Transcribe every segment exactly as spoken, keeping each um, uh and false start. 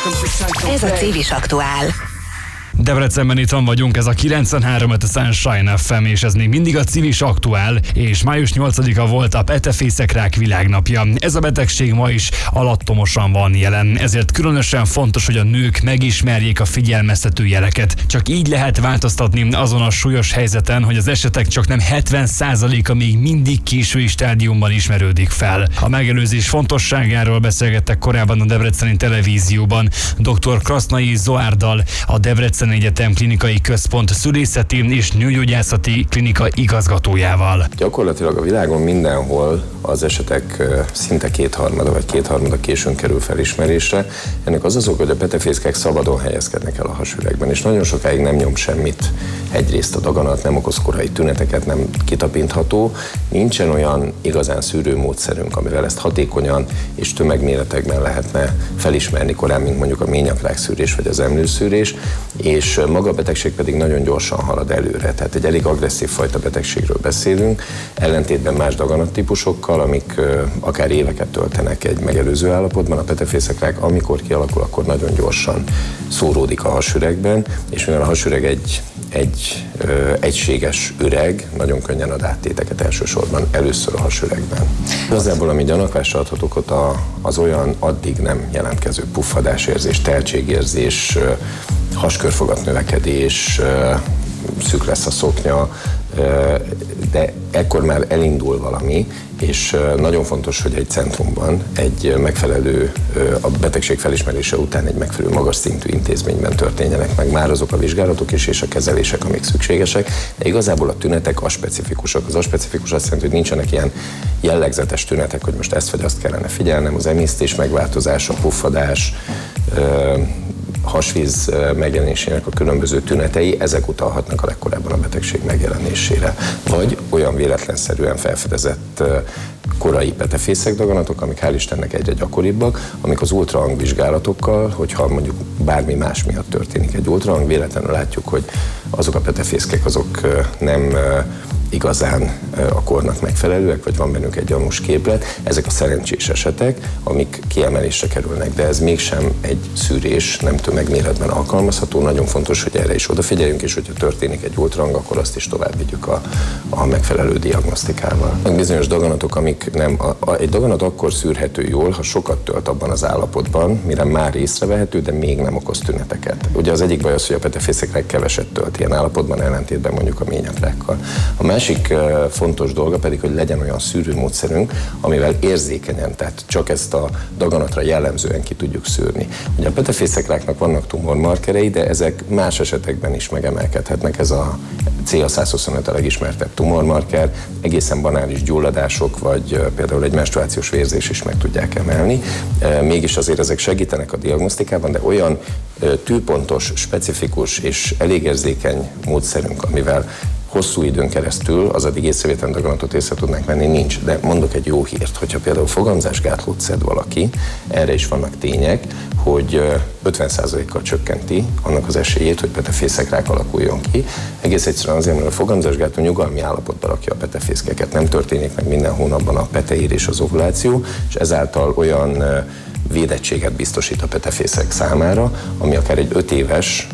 Ez a Civis Aktuál. Debrecenben itthon vagyunk, ez a kilencvenhárom öt Sunshine ef em, és ez még mindig a Civis Aktuál, és május nyolcadika volt a petefészekrák világnapja. Ez a betegség ma is alattomosan van jelen, ezért különösen fontos, hogy a nők megismerjék a figyelmeztető jeleket. Csak így lehet változtatni azon a súlyos helyzeten, hogy az esetek csak nem hetven százaléka még mindig késői stádiumban ismerődik fel. A megelőzés fontosságáról beszélgettek korábban a Debreceni Televízióban dr. Krasznai Zoárdal, a Debreceni Egyetem Klinikai Központ szülészeti és nőgyógyászati klinika igazgatójával. Gyakorlatilag a világon mindenhol az esetek szinte kétharmada vagy kétharmada későn kerül felismerésre. Ennek az az oka, hogy a petefészkek szabadon helyezkednek el a hasüregben, és nagyon sokáig nem nyom semmit. Egyrészt a daganat nem okoz korai tüneteket, nem kitapintható. Nincsen olyan igazán szűrőmódszerünk, amivel ezt hatékonyan és tömegméretekben lehetne felismerni korán, mint mondjuk a ményakrákszűrés vagy az emlőszűrés, és maga a betegség pedig nagyon gyorsan halad előre. Tehát egy elég agresszív fajta betegségről beszélünk, ellentétben más daganattípusokkal, amik akár éveket töltenek egy megelőző állapotban. A petefészekrák, amikor kialakul, akkor nagyon gyorsan szóródik a hasüregben, és mivel a hasüreg egy, egy ö, egységes üreg, nagyon könnyen ad áttéteket elsősorban először a hasüregben. Igazából, ami gyanakvásra adhat okot, az olyan addig nem jelentkező puffadásérzés, teltségérzés, haskörfogat növekedés, szűk lesz a szoknya, de ekkor már elindul valami, és nagyon fontos, hogy egy centrumban, egy megfelelő, a betegség felismerése után egy megfelelő magas szintű intézményben történjenek meg már azok a vizsgálatok is, és a kezelések, amik szükségesek, de igazából a tünetek aspecifikusak. Az aspecifikus azt jelenti, hogy nincsenek ilyen jellegzetes tünetek, hogy most ezt vagy azt kellene figyelnem, az emésztés megváltozása, puffadás, hasvíz megjelenésének a különböző tünetei, ezek utalhatnak a legkorábban a betegség megjelenésére. Vagy olyan véletlenszerűen felfedezett korai petefészek daganatok, amik hál' Istennek egyre gyakoribbak, amik az ultrahang vizsgálatokkal, hogyha mondjuk bármi más miatt történik egy ultrahang, véletlenül látjuk, hogy azok a petefészkek azok nem igazán a kornak megfelelőek, vagy van bennük egy gyanús képlet. Ezek a szerencsés esetek, amik kiemelésre kerülnek, de ez mégsem egy szűrés, nem tömegméretben alkalmazható. Nagyon fontos, hogy erre is odafigyeljünk, és hogyha történik egy ultrahang, akkor azt is tovább vigyük a, a megfelelő diagnosztikával. Bizonyos daganatok, amik nem, a, a, egy daganat akkor szűrhető jól, ha sokat tölt abban az állapotban, mire már észrevehető, de még nem okoz tüneteket. Ugye az egyik baj az, hogy a petefészekrák keveset tölt ilyen állapotban, ellentétben mondjuk a ményakrákkal. A másik uh, fontos dolga pedig, hogy legyen olyan szűrőmódszerünk, amivel érzékenyen, tehát csak ezt a daganatra jellemzően ki tudjuk szűrni. Ugye a petefészekráknak vannak tumormarkerei, de ezek más esetekben is megemelkedhetnek. Ez a cé á száz huszonöt a legismertebb tumormarker, egészen banális gyulladások, vagy uh, például egy menstruációs vérzés is meg tudják emelni. Uh, mégis azért ezek segítenek a diagnosztikában, de olyan uh, tűpontos, specifikus és elég érzékeny módszerünk, amivel hosszú időn keresztül az addig észrevétlen daganatot észre tudnánk venni, nincs. De mondok egy jó hírt, hogyha például fogamzásgátlót szed valaki, erre is vannak tények, hogy ötven százalékkal csökkenti annak az esélyét, hogy petefészekrák alakuljon ki. Egész egyszerűen azért, mert a fogamzásgátló nyugalmi állapotba rakja a petefészkeket. Nem történik meg minden hónapban a peteír és az ovuláció, és ezáltal olyan védettséget biztosít a petefészek számára, ami akár egy öt éves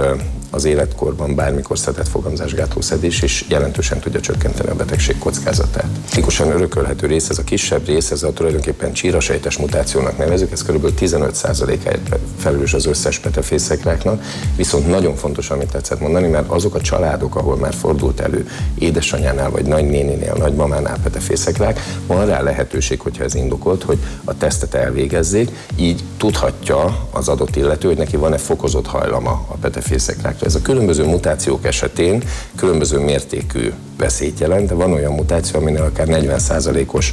az életkorban bármikor szedett fogamzásgátló szedés is jelentősen tudja csökkenteni a betegség kockázatát. Tipikusan örökölhető rész, ez a kisebb rész, ez a tulajdonképpen csírasejtes mutációnak nevezzük, ez kb. tizenöt százalékáért felelős az összes petefészekráknak, viszont nagyon fontos, amit tetszett mondani, mert azok a családok, ahol már fordult elő édesanyánál, vagy nagynéninél, nagymamánál petefészekrák, van rá lehetőség, hogyha ez indokolt, hogy a tesztet elvégezzék, így tudhatja az adott illető, hogy neki van-e fokozott hajlama a petefészekrákra. Ez a különböző mutációk esetén különböző mértékű veszélyt jelent, de van olyan mutáció, aminél akár negyven százalékos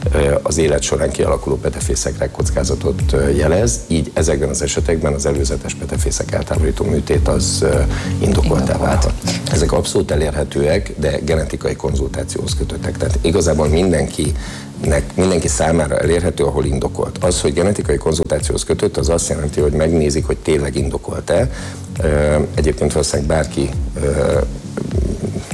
az élet során kialakuló petefészekrák kockázatot jelez, így ezekben az esetekben az előzetes petefészek eltávolító műtét az indokoltá válhat. Ezek abszolút elérhetőek, de genetikai konzultációhoz kötöttek. Tehát igazából mindenki Nek, mindenki számára elérhető, ahol indokolt. Az, hogy genetikai konzultációhoz kötött, az azt jelenti, hogy megnézik, hogy tényleg indokolt-e. Egyébként valószínűleg bárki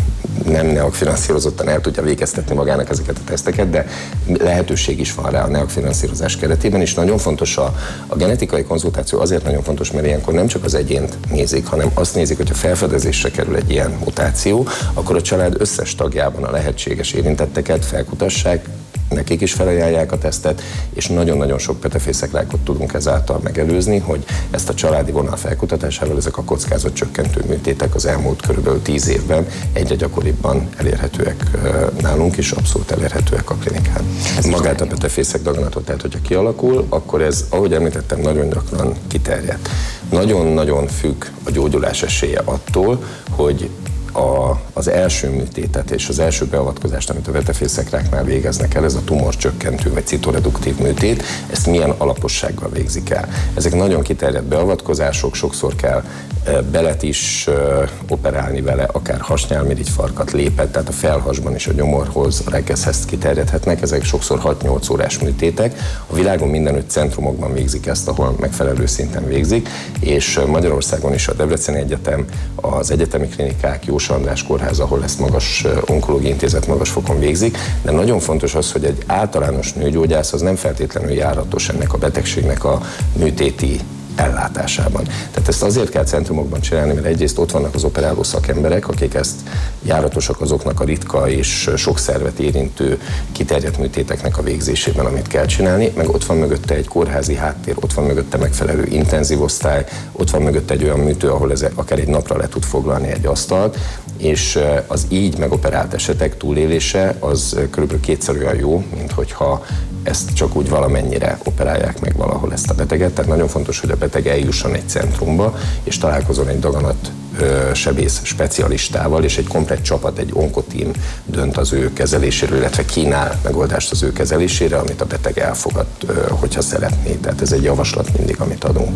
nem NEAK finanszírozottan el tudja végeztetni magának ezeket a teszteket, de lehetőség is van rá a NEAK finanszírozás keretében, és nagyon fontos a, a genetikai konzultáció, azért nagyon fontos, mert ilyenkor nem csak az egyént nézik, hanem azt nézik, hogyha felfedezésre kerül egy ilyen mutáció, akkor a család összes tagjában a lehetséges érintetteket felkutassák, nekik is felajánlják a tesztet, és nagyon-nagyon sok petefészekrákot tudunk ezáltal megelőzni, hogy ezt a családi vonal felkutatásával ezek a kockázatcsökkentő műtétek az elmúlt körülbelül tíz évben egyre gyakoribban elérhetőek nálunk, és abszolút elérhetőek a klinikán. Ez magát a petefészek daganatot, tehát hogyha kialakul, akkor ez, ahogy említettem, nagyon gyakran kiterjed. Nagyon-nagyon függ a gyógyulás esélye attól, hogy A, az első műtétet és az első beavatkozást, amit a petefészekráknál végeznek el, ez a tumorcsökkentő vagy citoreduktív műtét, ezt milyen alapossággal végzik el. Ezek nagyon kiterjedt beavatkozások, sokszor kell e, belet is e, operálni vele, akár hasnyálmirigyfarkat, lépet, tehát a felhasban is a gyomorhoz, a rekeszhez kiterjedhetnek, ezek sokszor hat-nyolc órás műtétek. A világon mindenütt centrumokban végzik ezt, ahol megfelelő szinten végzik, és Magyarországon is a Debreceni Egyetem, az egyetemi klinikák, Jós András kórház, ahol ezt magas onkológiai intézet magas fokon végzik, de nagyon fontos az, hogy egy általános nőgyógyász az nem feltétlenül járatos ennek a betegségnek a műtéti ellátásában. Tehát ezt azért kell centrumokban csinálni, mert egyrészt ott vannak az operáló szakemberek, akik ezt járatosak azoknak a ritka és sok szervet érintő kiterjedt műtéteknek a végzésében, amit kell csinálni, meg ott van mögötte egy kórházi háttér, ott van mögötte megfelelő intenzív osztály, ott van mögötte egy olyan műtő, ahol ez akár egy napra le tud foglalni egy asztalt, és az így megoperált esetek túlélése az körülbelül kétszer olyan jó, mint hogyha ezt csak úgy valamennyire operálják meg valahol ezt a beteget. Tehát nagyon fontos, hogy a beteg eljusson egy centrumba, és találkozon egy daganat sebész specialistával, és egy komplett csapat, egy onkotím dönt az ő kezeléséről, illetve kínál megoldást az ő kezelésére, amit a beteg elfogad, hogyha szeretné. Tehát ez egy javaslat mindig, amit adunk.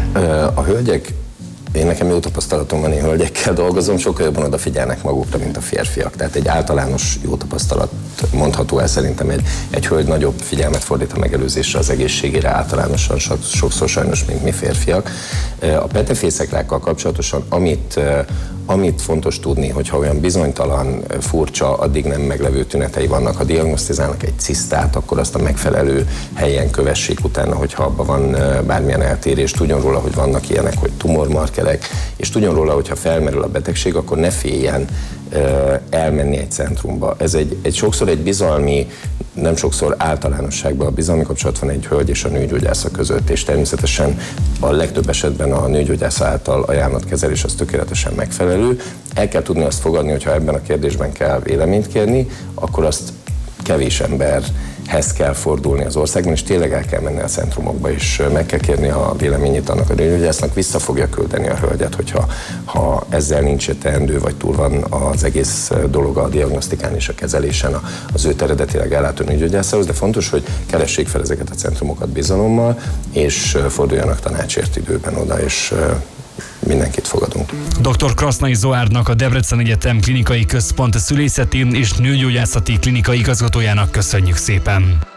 A hölgyek, én nekem jó tapasztalatom van, én hölgyekkel dolgozom, sokkal jobban odafigyelnek magukra, mint a férfiak. Tehát egy általános jó tapasztalat mondható el, szerintem egy, egy hölgy nagyobb figyelmet fordít a megelőzésre, az egészségére általánosan, sokszor sajnos, mint mi férfiak. A petefészekrákkal kapcsolatosan, amit, amit fontos tudni, hogyha olyan bizonytalan, furcsa, addig nem meglevő tünetei vannak, ha diagnosztizálnak egy cisztát, akkor azt a megfelelő helyen kövessék utána, hogyha abban van bármilyen eltérés, tudjon róla, hogy vannak ilyenek, hogy tumormarkerek, és tudjon róla, hogyha felmerül a betegség, akkor ne féljen elmenni egy centrumba. Ez egy, egy sokszor egy bizalmi, nem sokszor általánosságban a bizalmi kapcsolat van egy hölgy és a nőgyógyásza között, és természetesen a legtöbb esetben a nőgyógyász által ajánlott kezelés az tökéletesen megfelelő. El kell tudni azt fogadni, hogyha ebben a kérdésben kell véleményt kérni, akkor azt kevés emberhez kell fordulni az országban, és tényleg el kell menni a centrumokba, és meg kell kérni a véleményét annak a nőgyógyásznak, vissza fogja küldeni a hölgyet, hogyha ha ezzel nincs teendő, vagy túl van az egész dolog a diagnosztikán és a kezelésen az őt eredetileg ellátó nőgyógyászához, de fontos, hogy keressék fel ezeket a centrumokat bizalommal, és forduljanak tanácsért időben oda, és mindenkit fogadunk. doktor Krasznai Zoárnak, a Debreceni Egyetem Klinikai Központ szülészeti és nőgyógyászati klinikai igazgatójának köszönjük szépen.